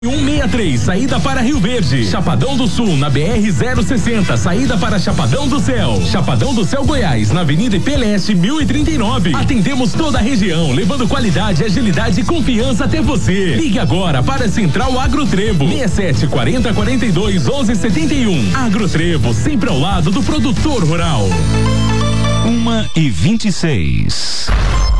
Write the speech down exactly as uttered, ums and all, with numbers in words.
cento e sessenta e três, saída para Rio Verde. Chapadão do Sul, na B R zero sessenta, saída para Chapadão do Céu. Chapadão do Céu, Goiás, na Avenida I P Leste mil e trinta e nove. Atendemos toda a região, levando qualidade, agilidade e confiança até você. Ligue agora para a Central Agrotrevo. seis sete quatro zero quatro dois um um sete um. Agrotrevo, sempre ao lado do produtor rural. Uma e vinte e seis.